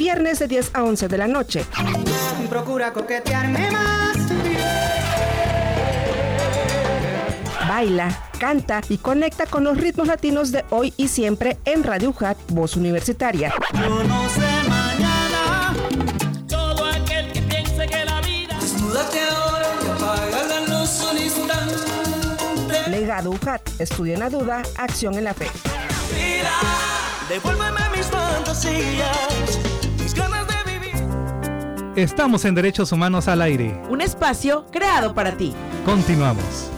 viernes de 10 a 11 de la noche. Procura coquetearme más. Baila, canta y conecta con los ritmos latinos de hoy y siempre en Radio UJAT, Voz Universitaria. Yo no sé mañana, todo aquel que piense que la vida. Desnúdate ahora y apaga la luz un instante. Legado UJAT, estudio en la duda, acción en la fe. Mira, devuélveme mis fantasías, mis ganas de vivir. Estamos en Derechos Humanos al Aire. Un espacio creado para ti. Continuamos.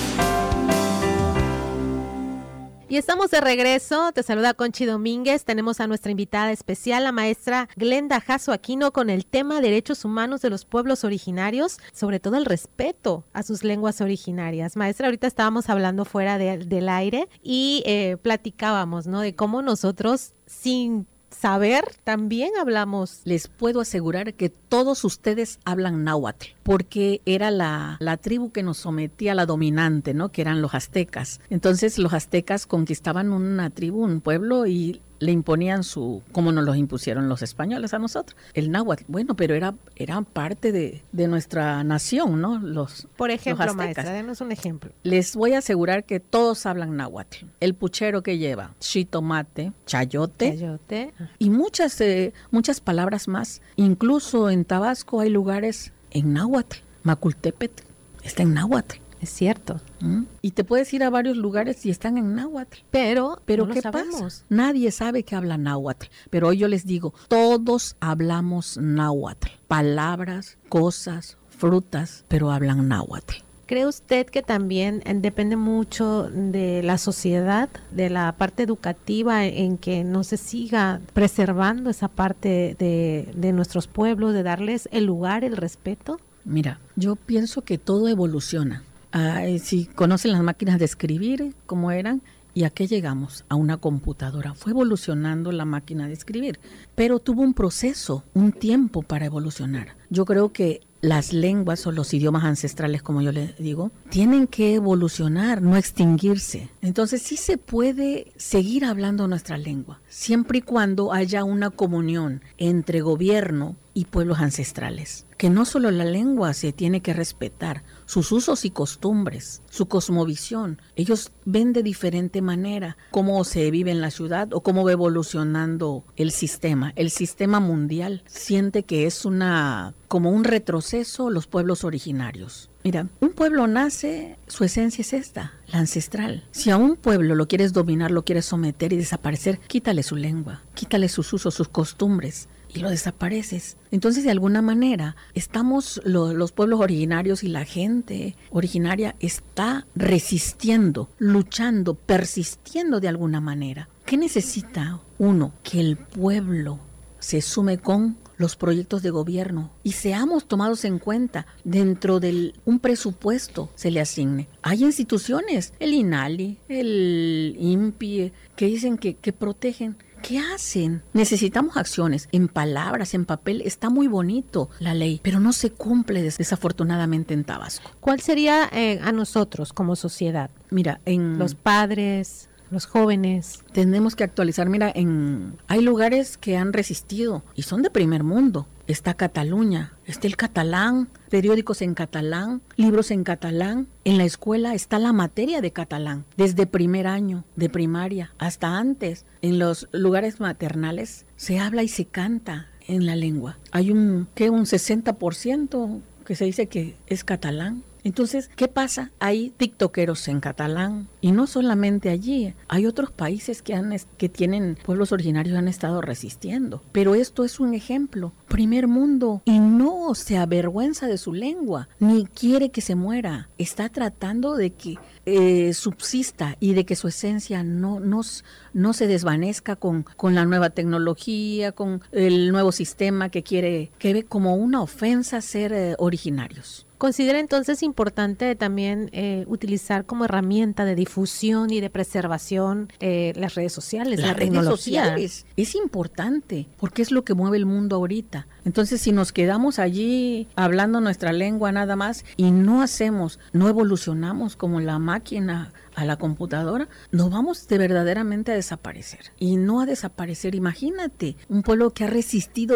Y estamos de regreso, te saluda Conchi Domínguez, tenemos a nuestra invitada especial, la maestra Glenda Jasso Aquino, con el tema Derechos Humanos de los Pueblos Originarios, sobre todo el respeto a sus lenguas originarias. Maestra, ahorita estábamos hablando fuera del aire y platicábamos, ¿no?, de cómo nosotros sin saber también hablamos. Les puedo asegurar que todos ustedes hablan náhuatl, porque era la tribu que nos sometía a la dominante, ¿no?, que eran los aztecas. Entonces los aztecas conquistaban una tribu, un pueblo, y le imponían como nos los impusieron los españoles a nosotros, el náhuatl. Bueno, pero era parte de nuestra nación, ¿no? Por ejemplo, los aztecas. maestra, denos un ejemplo. Les voy a asegurar que todos hablan náhuatl. El puchero que lleva xitomate, chayote. Y muchas palabras más. Incluso en Tabasco hay lugares en náhuatl. Macultepetl está en náhuatl. Es cierto. Y te puedes ir a varios lugares y están en náhuatl. Pero no ¿qué pasa? pasa? Nadie sabe que habla náhuatl. Pero hoy yo les digo, todos hablamos náhuatl. Palabras, cosas, frutas, pero hablan náhuatl. ¿Cree usted que también depende mucho de la sociedad, de la parte educativa, en que no se siga preservando esa parte de nuestros pueblos, de darles el lugar, el respeto? Mira, yo pienso que todo evoluciona. Si conocen las máquinas de escribir, cómo eran, ¿y a qué llegamos? A una computadora. Fue evolucionando la máquina de escribir, pero tuvo un proceso, un tiempo para evolucionar. Yo creo que las lenguas o los idiomas ancestrales, como yo le digo, tienen que evolucionar, no extinguirse. Entonces sí se puede seguir hablando nuestra lengua, siempre y cuando haya una comunión entre gobierno y pueblos ancestrales. Que no solo la lengua se tiene que respetar, sus usos y costumbres, su cosmovisión. Ellos ven de diferente manera cómo se vive en la ciudad o cómo va evolucionando el sistema. El sistema mundial siente que es como un retroceso los pueblos originarios. Mira, un pueblo nace, su esencia es esta, la ancestral. Si a un pueblo lo quieres dominar, lo quieres someter y desaparecer, quítale su lengua, quítale sus usos, sus costumbres, y lo desapareces. Entonces, de alguna manera, los pueblos originarios y la gente originaria está resistiendo, luchando, persistiendo de alguna manera. ¿Qué necesita uno? Que el pueblo se sume con los proyectos de gobierno y seamos tomados en cuenta dentro de un presupuesto se le asigne. Hay instituciones, el INALI, el INPI, que dicen que protegen. ¿Qué hacen? Necesitamos acciones. En palabras, en papel, está muy bonito la ley, pero no se cumple desafortunadamente en Tabasco. ¿Cuál sería a nosotros como sociedad? Mira, los padres, los jóvenes. Tenemos que actualizar. Mira, hay lugares que han resistido y son de primer mundo. Está Cataluña, está el catalán, periódicos en catalán, libros en catalán. En la escuela está la materia de catalán, desde primer año de primaria hasta antes. En los lugares maternales se habla y se canta en la lengua. Hay un 60% que se dice que es catalán. Entonces, ¿qué pasa? Hay tiktokeros en catalán y no solamente allí, hay otros países que tienen pueblos originarios que han estado resistiendo, pero esto es un ejemplo, primer mundo, y no se avergüenza de su lengua, ni quiere que se muera, está tratando de que subsista y de que su esencia no se desvanezca con la nueva tecnología, con el nuevo sistema que ve como una ofensa ser originarios. ¿Considera entonces importante también utilizar como herramienta de difusión y de preservación las redes sociales, la tecnología? Es importante porque es lo que mueve el mundo ahorita. Entonces, si nos quedamos allí hablando nuestra lengua nada más y no evolucionamos como la máquina a la computadora, nos vamos verdaderamente a desaparecer. Y no a desaparecer, imagínate, un pueblo que ha resistido